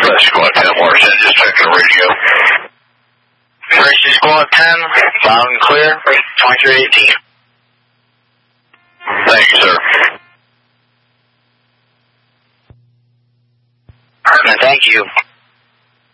Rescue Squad 10 Morrison, just checking the radio. Rescue Squad 10, loud and clear, 2318. Thank you, sir. Thank you.